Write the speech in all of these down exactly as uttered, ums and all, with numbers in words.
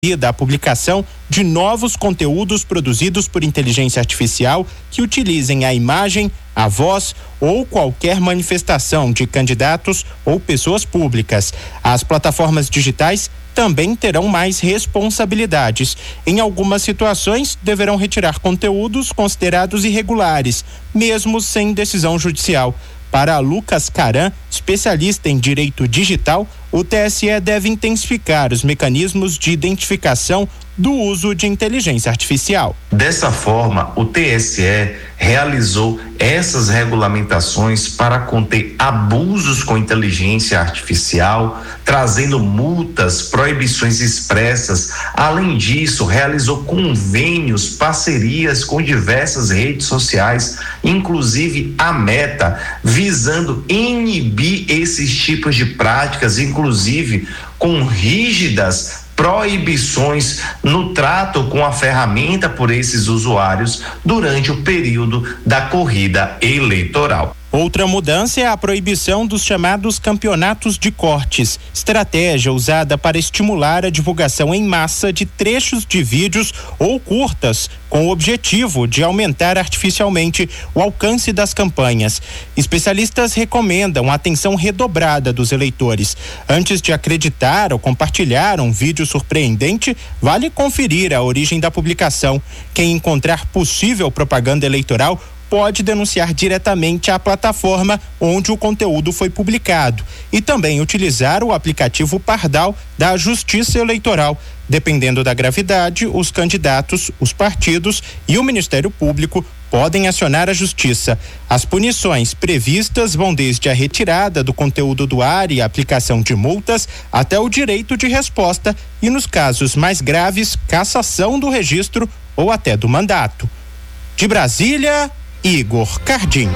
da publicação de novos conteúdos produzidos por inteligência artificial que utilizem a imagem, a voz ou qualquer manifestação de candidatos ou pessoas públicas. As plataformas digitais também terão mais responsabilidades. Em algumas situações, deverão retirar conteúdos considerados irregulares, mesmo sem decisão judicial. Para Lucas Caran, especialista em direito digital, o T S E deve intensificar os mecanismos de identificação do uso de inteligência artificial. Dessa forma, o T S E realizou essas regulamentações para conter abusos com inteligência artificial, trazendo multas, proibições expressas. Além disso, realizou convênios, parcerias com diversas redes sociais, inclusive a Meta, visando inibir esses tipos de práticas, inclusive com rígidas proibições no trato com a ferramenta por esses usuários durante o período da corrida eleitoral. Outra mudança é a proibição dos chamados campeonatos de cortes, estratégia usada para estimular a divulgação em massa de trechos de vídeos ou curtas, com o objetivo de aumentar artificialmente o alcance das campanhas. Especialistas recomendam a atenção redobrada dos eleitores. Antes de acreditar ou compartilhar um vídeo surpreendente, vale conferir a origem da publicação. Quem encontrar possível propaganda eleitoral pode denunciar diretamente a plataforma onde o conteúdo foi publicado e também utilizar o aplicativo Pardal da Justiça Eleitoral. Dependendo da gravidade, os candidatos, os partidos e o Ministério Público podem acionar a Justiça. As punições previstas vão desde a retirada do conteúdo do ar e a aplicação de multas até o direito de resposta e, nos casos mais graves, cassação do registro ou até do mandato. De Brasília, Igor Cardim.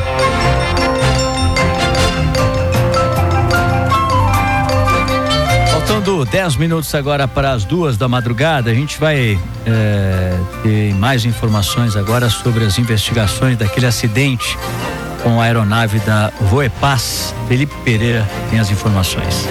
Faltando dez minutos agora para as duas da madrugada, a gente vai é, ter mais informações agora sobre as investigações daquele acidente com a aeronave da Voepaz. Felipe Pereira tem as informações.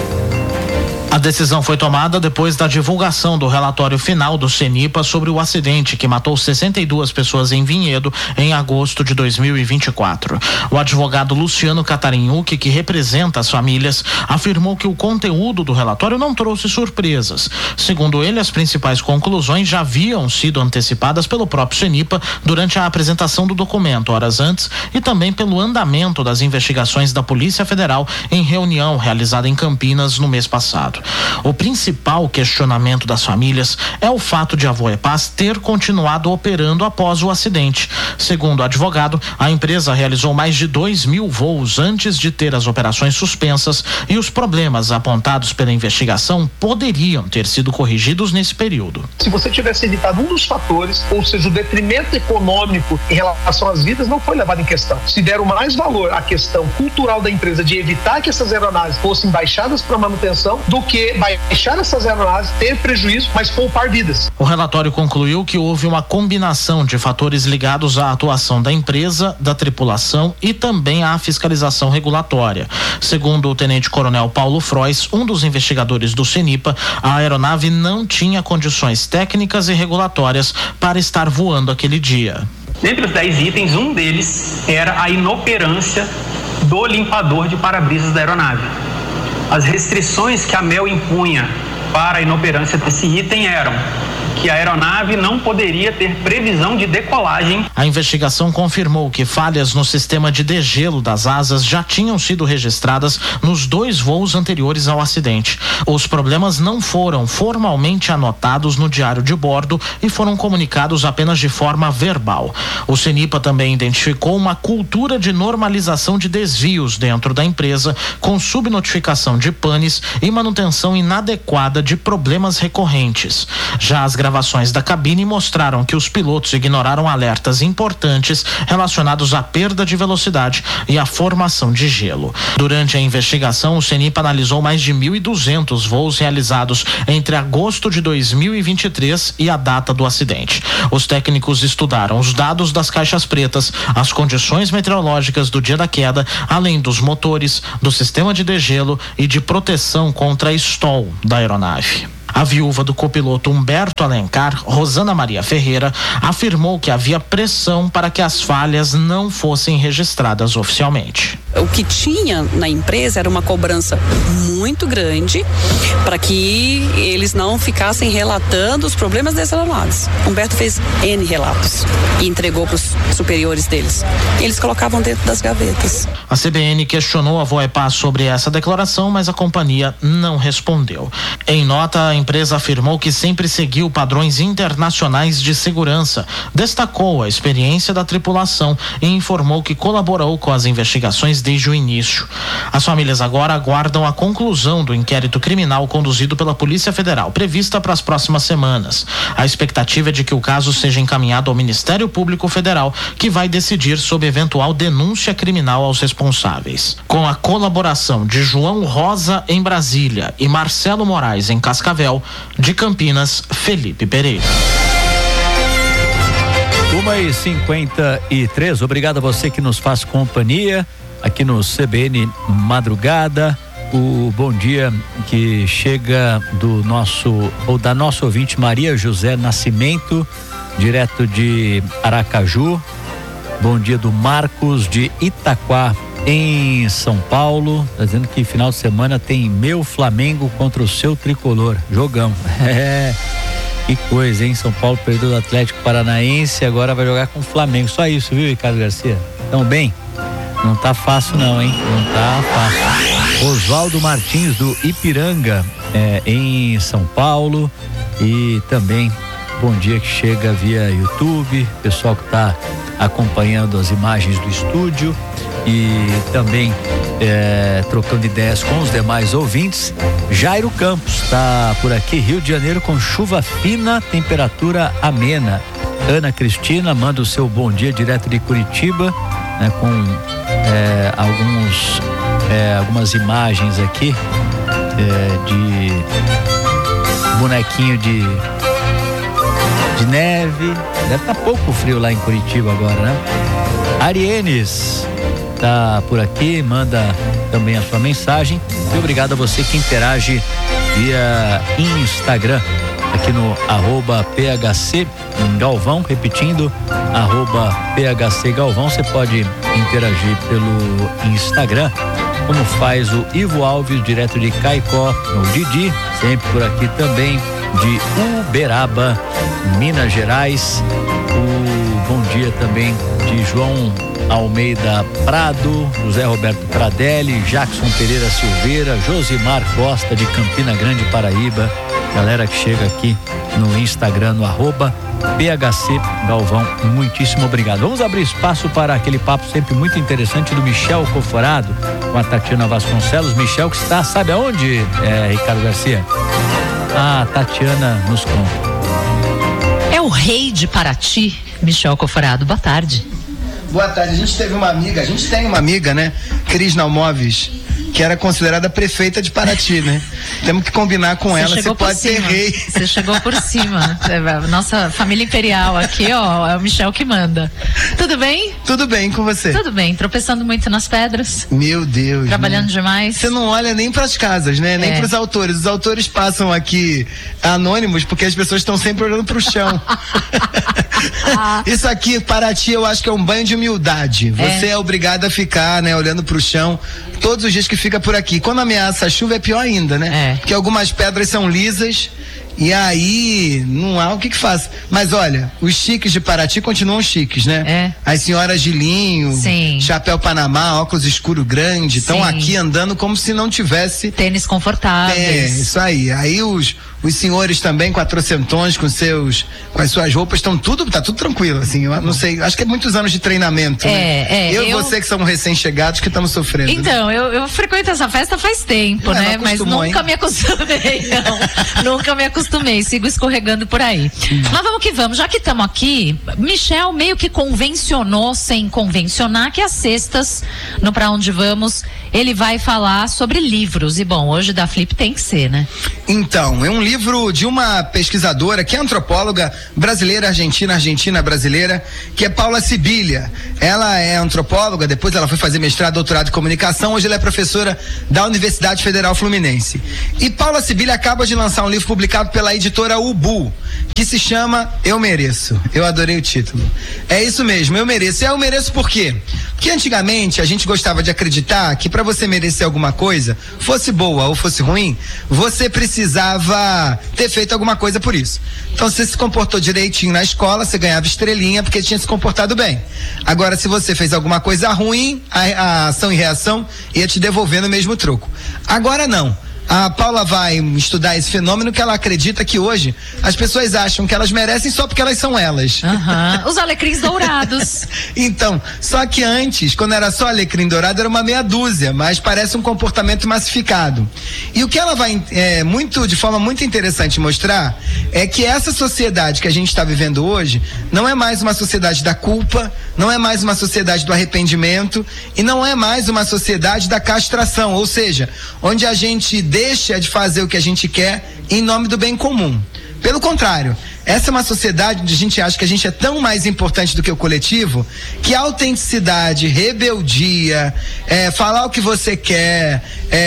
A decisão foi tomada depois da divulgação do relatório final do CENIPA sobre o acidente que matou sessenta e duas pessoas em Vinhedo em agosto de dois mil e vinte e quatro. O advogado Luciano Catarinhuc, que representa as famílias, afirmou que o conteúdo do relatório não trouxe surpresas. Segundo ele, as principais conclusões já haviam sido antecipadas pelo próprio CENIPA durante a apresentação do documento horas antes e também pelo andamento das investigações da Polícia Federal em reunião realizada em Campinas no mês passado. O principal questionamento das famílias é o fato de a Voepaz ter continuado operando após o acidente. Segundo o advogado, a empresa realizou mais de dois mil voos antes de ter as operações suspensas e os problemas apontados pela investigação poderiam ter sido corrigidos nesse período. Se você tivesse evitado um dos fatores, ou seja, o detrimento econômico em relação às vidas, não foi levado em questão. Se deram mais valor à questão cultural da empresa de evitar que essas aeronaves fossem baixadas para manutenção do que baixar essas aeronaves, ter prejuízo, mas poupar vidas. O relatório concluiu que houve uma combinação de fatores ligados à atuação da empresa, da tripulação e também à fiscalização regulatória. Segundo o tenente-coronel Paulo Frois, um dos investigadores do CENIPA, a aeronave não tinha condições técnicas e regulatórias para estar voando aquele dia. Dentre os dez itens, um deles era a inoperância do limpador de para-brisas da aeronave. As restrições que a AMEL impunha para a inoperância desse item eram que a aeronave não poderia ter previsão de decolagem. A investigação confirmou que falhas no sistema de degelo das asas já tinham sido registradas nos dois voos anteriores ao acidente. Os problemas não foram formalmente anotados no diário de bordo e foram comunicados apenas de forma verbal. O CENIPA também identificou uma cultura de normalização de desvios dentro da empresa, com subnotificação de panes e manutenção inadequada de problemas recorrentes. Já as gravações da cabine mostraram que os pilotos ignoraram alertas importantes relacionados à perda de velocidade e à formação de gelo. Durante a investigação, o CENIPA analisou mais de mil e duzentos voos realizados entre agosto de dois mil e vinte e três e a data do acidente. Os técnicos estudaram os dados das caixas pretas, as condições meteorológicas do dia da queda, além dos motores, do sistema de degelo e de proteção contra a stall da aeronave. A viúva do copiloto Humberto Alencar, Rosana Maria Ferreira, afirmou que havia pressão para que as falhas não fossem registradas oficialmente. O que tinha na empresa era uma cobrança muito grande para que eles não ficassem relatando os problemas das aeronaves. Humberto fez N relatos e entregou para os superiores deles. Eles colocavam dentro das gavetas. A C B N questionou a Voepar sobre essa declaração, mas a companhia não respondeu. Em nota, a empresa afirmou que sempre seguiu padrões internacionais de segurança, destacou a experiência da tripulação e informou que colaborou com as investigações desde o início. As famílias agora aguardam a conclusão do inquérito criminal conduzido pela Polícia Federal, prevista para as próximas semanas. A expectativa é de que o caso seja encaminhado ao Ministério Público Federal, que vai decidir sobre eventual denúncia criminal aos responsáveis. Com a colaboração de João Rosa em Brasília e Marcelo Moraes em Cascavel, de Campinas, Felipe Pereira. uma e cinquenta e três, obrigado a você que nos faz companhia aqui no C B N Madrugada. O bom dia que chega do nosso, ou da nossa ouvinte Maria José Nascimento, direto de Aracaju. Bom dia do Marcos de Itaquá, em São Paulo, tá dizendo que final de semana tem meu Flamengo contra o seu tricolor, jogão. É, que coisa, hein? São Paulo perdeu do Atlético Paranaense, agora vai jogar com o Flamengo, só isso, viu, Ricardo Garcia? Tão bem? Não tá fácil não, hein? Não tá fácil. Oswaldo Martins do Ipiranga, é, em São Paulo, e também bom dia que chega via YouTube, pessoal que tá acompanhando as imagens do estúdio e também é, trocando ideias com os demais ouvintes. Jairo Campos está por aqui, Rio de Janeiro com chuva fina, temperatura amena. Ana Cristina manda o seu bom dia direto de Curitiba, né, com é, alguns é, algumas imagens aqui é, de bonequinho de de neve. Deve estar pouco frio lá em Curitiba agora, né? Arienes tá por aqui, manda também a sua mensagem. E obrigado a você que interage via Instagram, aqui no arroba P H C Galvão, repetindo, arroba P H C Galvão. Você pode interagir pelo Instagram, como faz o Ivo Alves, direto de Caicó, o Didi, sempre por aqui também, de Uberaba, Minas Gerais. O bom dia também de João Almeida Prado, José Roberto Pradelli, Jackson Pereira Silveira, Josimar Costa de Campina Grande, Paraíba. Galera que chega aqui no Instagram, no arroba P H C Galvão, muitíssimo obrigado. Vamos abrir espaço para aquele papo sempre muito interessante do Michel Conforado com a Tatiana Vasconcelos. Michel que está, sabe aonde, é, Ricardo Garcia? A Tatiana nos conta. É o rei de Paraty, Michel Conforado, boa tarde. Boa tarde, a gente teve uma amiga, a gente tem uma amiga, né? Cris Nalmoves, que era considerada prefeita de Paraty, né? Temos que combinar com Você ela, você pode ser rei. Você chegou por cima. Nossa família imperial aqui, ó, é o Michel que manda. Tudo bem? Tudo bem com você? Tudo bem, tropeçando muito nas pedras. Meu Deus. Trabalhando né? demais. Você não olha nem pras casas, né? Nem é. pros autores. Os autores passam aqui anônimos porque as pessoas estão sempre olhando pro chão. ah. Isso aqui, Paraty, eu acho que é um banho de humildade. Você é, é obrigado a ficar, né, olhando pro chão todos os dias que fica por aqui. Quando ameaça a chuva é pior ainda, né? É. Porque algumas pedras são lisas e aí não há o que que faça. Mas olha, os chiques de Paraty continuam chiques, né? É. As senhoras de linho, Sim. chapéu Panamá, óculos escuro grande, estão aqui andando como se não tivesse tênis confortáveis. É, isso aí. Aí os os senhores também quatrocentões com seus com as suas roupas estão tudo tá tudo tranquilo, assim. Eu não sei, acho que é muitos anos de treinamento, é, né? É, eu e eu... você que somos recém-chegados que estamos sofrendo. Então, né? eu, eu frequento essa festa faz tempo, é, né? Mas nunca hein? me acostumei, não. Nunca me acostumei, sigo escorregando por aí. Hum. Mas vamos que vamos, já que estamos aqui, Michel meio que convencionou, sem convencionar, que às sextas, no Pra Onde Vamos, ele vai falar sobre livros. E bom, hoje da Flip tem que ser, né? Então, é um livro livro de uma pesquisadora que é antropóloga brasileira, argentina, argentina brasileira, que é Paula Sibilia. Ela é antropóloga, depois ela foi fazer mestrado, doutorado em comunicação, hoje ela é professora da Universidade Federal Fluminense. E Paula Sibilia acaba de lançar um livro publicado pela editora Ubu, que se chama Eu Mereço. Eu adorei o título. É isso mesmo, eu mereço. E eu mereço por quê? Porque antigamente a gente gostava de acreditar que para você merecer alguma coisa, fosse boa ou fosse ruim, você precisava ter feito alguma coisa por isso. Então, se você se comportou direitinho na escola, você ganhava estrelinha porque tinha se comportado bem. Agora, se você fez alguma coisa ruim, a, a ação e reação ia te devolver no mesmo troco. Agora não. A Paula vai estudar esse fenômeno que ela acredita que hoje as pessoas acham que elas merecem só porque elas são elas. Uhum. Os alecrins dourados. Então, só que antes, quando era só alecrim dourado, era uma meia dúzia, mas parece um comportamento massificado. E o que ela vai, é, muito, de forma muito interessante mostrar, é que essa sociedade que a gente está vivendo hoje não é mais uma sociedade da culpa, não é mais uma sociedade do arrependimento e não é mais uma sociedade da castração, ou seja, onde a gente deixa de fazer o que a gente quer em nome do bem comum. Pelo contrário, essa é uma sociedade onde a gente acha que a gente é tão mais importante do que o coletivo, que a autenticidade, rebeldia, é, falar o que você quer,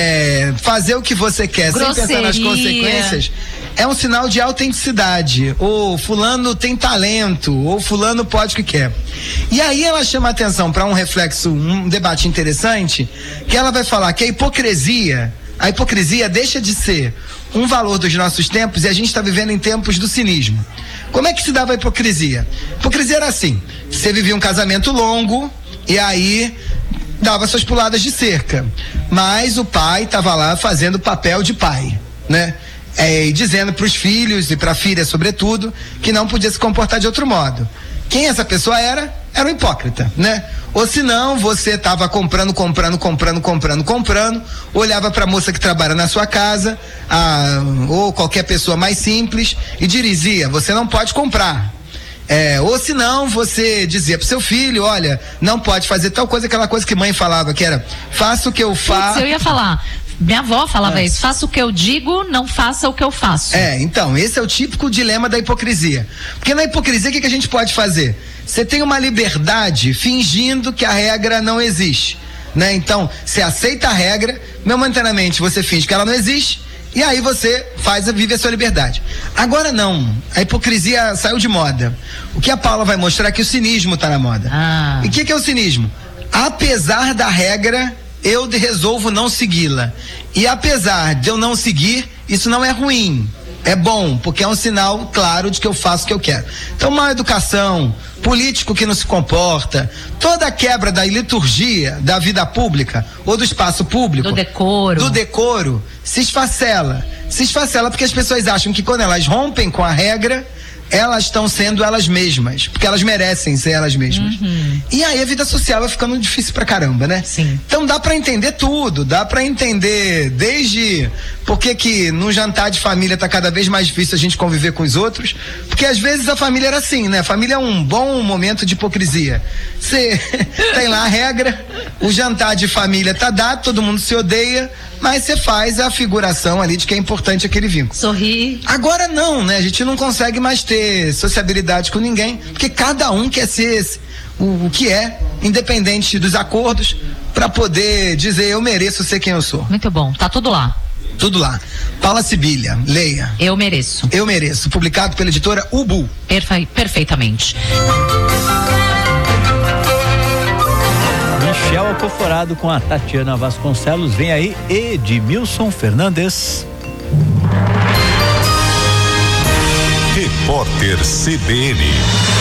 é, fazer o que você quer, grosseria, sem pensar nas consequências, é um sinal de autenticidade. Ou fulano tem talento, ou fulano pode o que quer. E aí ela chama a atenção para um reflexo, um debate interessante, que ela vai falar que a hipocrisia A hipocrisia deixa de ser um valor dos nossos tempos e a gente está vivendo em tempos do cinismo. Como é que se dava a hipocrisia? Hipocrisia era assim: você vivia um casamento longo e aí dava suas puladas de cerca, mas o pai estava lá fazendo o papel de pai, né? É, e dizendo para os filhos e para a filha, sobretudo, que não podia se comportar de outro modo. Quem essa pessoa era? Era um hipócrita, né? Ou se não, você estava comprando, comprando, comprando, comprando, comprando, olhava para a moça que trabalha na sua casa, a, ou qualquer pessoa mais simples, e dizia: você não pode comprar. É, ou se não, você dizia pro seu filho: olha, não pode fazer tal coisa, aquela coisa que mãe falava, que era: faça o que eu faço. Eu ia falar. Minha avó falava é. isso: faça o que eu digo, não faça o que eu faço. É, então, esse é o típico dilema da hipocrisia. Porque na hipocrisia, o que, que a gente pode fazer? Você tem uma liberdade fingindo que a regra não existe, né? Então, você aceita a regra, momentaneamente você finge que ela não existe, e aí você faz, vive a sua liberdade. Agora não, a hipocrisia saiu de moda. O que a Paula vai mostrar é que o cinismo está na moda. Ah. E o que, que é o cinismo? Apesar da regra, eu resolvo não segui-la. E apesar de eu não seguir, isso não é ruim. É bom, porque é um sinal claro de que eu faço o que eu quero. Então, má educação, político que não se comporta, toda a quebra da liturgia da vida pública ou do espaço público, do decoro, do decoro, se esfacela. Se esfacela porque as pessoas acham que quando elas rompem com a regra, elas estão sendo elas mesmas, porque elas merecem ser elas mesmas. Uhum. E aí a vida social vai ficando difícil pra caramba, né? Sim. Então dá pra entender tudo, dá pra entender desde por que que num jantar de família tá cada vez mais difícil a gente conviver com os outros, porque às vezes a família era assim, né? A família é um bom momento de hipocrisia. Você tem lá a regra, o jantar de família tá dado, todo mundo se odeia, mas você faz a figuração ali de que é importante aquele vínculo. Sorrir. Agora não, né? A gente não consegue mais ter sociabilidade com ninguém, porque cada um quer ser esse, o, o que é, independente dos acordos, para poder dizer: eu mereço ser quem eu sou. Muito bom, tá tudo lá. Tudo lá. Paula Sibilia, leia. Eu Mereço. Eu Mereço, publicado pela editora Ubu. Perfe- perfeitamente. Michel acoforado com a Tatiana Vasconcelos. Vem aí Edmilson Fernandes. Repórter C B N.